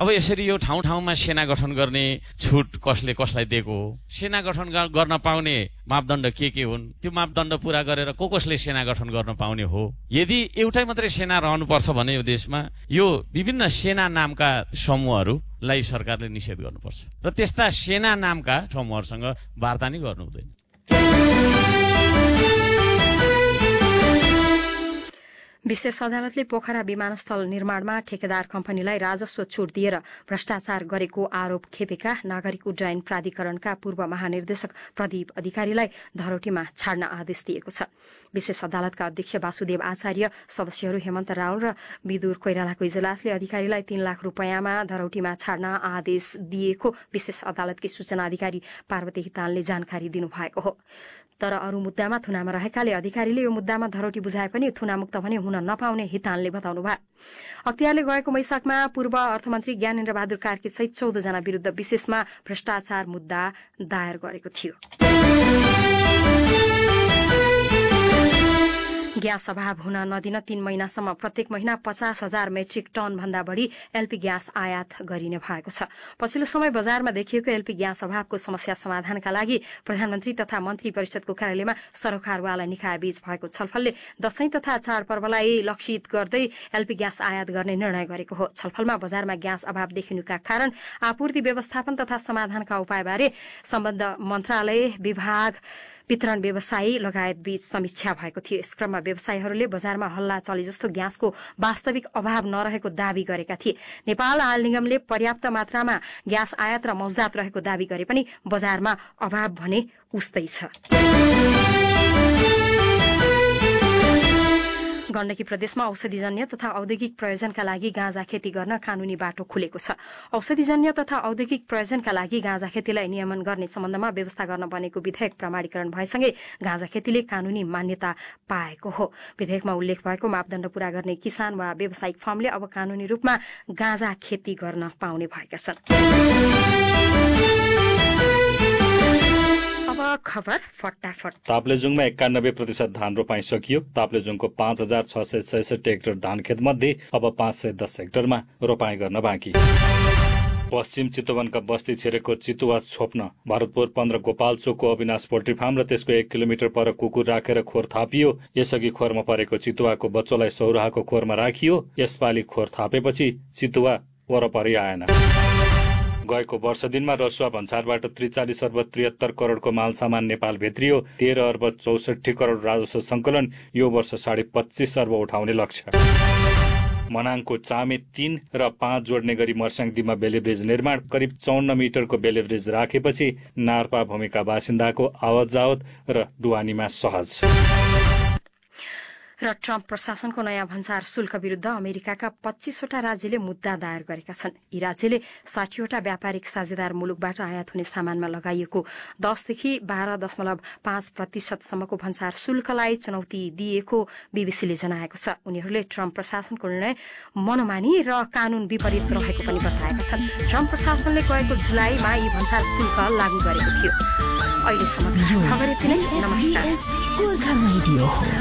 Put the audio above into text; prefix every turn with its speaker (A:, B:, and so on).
A: अब यसरी यो ठाउँ ठाउँमा सेना गठन गर्ने छुट कसले कसलाई दिएको हो, सेना गठन गर्न पाउने मापदण्ड के हुन्, त्यो मापदण्ड पूरा गरेर कसले सेना गठन गर्न पाउने हो। यदि एउटै मात्रै सेना रहनुपर्छ भने यो देशमा यो विभिन्न सेना नामका समूहहरूलाई सरकारले निषेध गर्नुपर्छ र त्यस्ता सेना नामका समूहहरूसँग वार्ता नै गर्नु हुँदैन।
B: विशेष अदालतले पोखरा विमानस्थल निर्माणमा ठेकेदार कम्पनीलाई राजस्व छुट दिएर भ्रष्टाचार गरेको आरोप खेपेका नागरिक उड्डयन प्राधिकरणका पूर्व महानिर्देशक प्रदीप अधिकारीलाई धरोटीमा छाड्न आदेश दिएको छ। विशेष अदालतका अध्यक्ष वासुदेव आचार्य, सदस्यहरू हेमन्त रावल र विदुर कोइरालाको इजलासले अधिकारीलाई 3 लाख रुपियाँमा धरोटीमा छाड्न आदेश दिएको विशेष अदालतकी सूचना अधिकारी पार्वती हितालले जानकारी दिनुभएको हो। तर अरू मुद्दामा थुनामा रहेकाले अधिकारीले यो मुद्दामा धरोटी बुझाए पनि थुनामुक्त भने हुन नपाउने हितालले बताउनुभयो। अख्तियारले गएको वैशाखमा पूर्व अर्थमन्त्री ज्ञानेन्द्र बहादुर कार्की सहित 14 जना विरूद्ध विशेषमा भ्रष्टाचार मुद्दा दायर गरेको थियो। ग्यास अभाव हुन नदिन 3 महिनासम्म प्रत्येक महिना 50,000 मेट्रिक टन भन्दा बढ़ी एलपी ग्यास आयात गरिने भएको छ। पछिल्लो समय बजारमा देखिएको एलपी ग्यास अभावको समस्या समाधानका लागि प्रधानमन्त्री तथा मन्त्री परिषदको कार्यालयमा सरोकारवाला निकाय बीच भएको छलफलले दशैं तथा चाडपर्वलाई लक्षित गर्दै एलपी ग्यास आयात गर्ने निर्णय गरेको हो। छलफलमा बजारमा ग्यास अभाव देखिनुका कारण आपूर्ति व्यवस्थापन तथा समाधानका उपायबारे सम्बद्ध मन्त्रालय, विभाग, वितरण व्यवसायी लगायत बीच समीक्षा भएको थियो। यस क्रममा व्यवसायीहरूले बजारमा हल्ला चले जस्तो ग्यासको वास्तविक अभाव नरहेको दावी गरेका थिए। नेपाल आयल निगमले पर्याप्त मात्रामा ग्यास आयात र मौजदात रहेको दावी गरे पनि बजारमा अभाव भने उस्तै छ। गण्डकी प्रदेशमा औषधिजन्य तथा औद्योगिक प्रयोजनका लागि गाँजा खेती गर्न कानूनी बाटो खुलेको छ। औषधिजन्य तथा औद्योगिक प्रयोजनका लागि गाँजा खेतीलाई नियमन गर्ने सम्बन्धमा व्यवस्था गर्न बनेको विधेयक प्रमाणीकरण भएसँगै गाँजा खेतीले कानूनी मान्यता पाएको हो। विधेयकमा उल्लेख भएको मापदण्ड पूरा गर्ने किसान वा व्यावसायिक फर्मले अब कानूनी रूपमा गाँजा खेती गर्न पाउने भएका छन्। अब खबर फटाफट।
C: ताप्लेजुङमा 91% धान रोपाई सकियो। ताप्लेजुङको 5,666 हेक्टर धान खेत मध्ये अब 510 हेक्टरमा रोपाई गर्न बाँकी। पश्चिम चितवनका बस्ती छिरेको चितुवा छोप्न भरतपुर 15 गोपालचोकको अविनाश पोल्ट्री फार्म र त्यसको 1 किलोमिटर पर कुकुर राखेर खोर थापियो। यसअघि खोरमा परेको चितुवाको बच्चोलाई सौराहाको खोरमा राखियो। यसपालि खोर थापेपछि चितुवा वरपरि आएन। गएको वर्ष दिनमा रसुवा भन्सारबाट 43 अर्ब 73 करोडको माल सामान नेपाल भित्रियो। 13 अर्ब 64 करोड राजस्व संकलन यो वर्ष 25.5 अर्ब उठाउने लक्ष्य। मनाङको चामे 3 र 5 जोड्ने गरी मर्स्याङदीमा बेलेब्रिज निर्माण। करिब 54 मिटरको बेलेब्रिज राखेपछि नार्पा भूमिका बासिन्दाको आवत जावत र डुवानीमा सहज।
B: र ट्रम्प प्रशासनको नयाँ भन्सार शुल्क विरूद्ध अमेरिकाका 25वटा राज्यले मुद्दा दायर गरेका छन्। यी राज्यले 60वटा व्यापारिक साझेदार मुलुकबाट आयात हुने सामानमा लगाइएको 10 देखि 12.5% सम्मको भन्सार शुल्कलाई चुनौती दिएको बीबीसीले जनाएको छ। उनीहरूले ट्रम्प प्रशासनको निर्णय मनोमानी र कानून विपरीत रहेको पनि बताएका छन्। ट्रम्प प्रशासनले गएको जुलाईमा यी भन्सार शुल्क लागू गरेको थियो। अहिलेसम्म खबर यति नै। नमस्कार।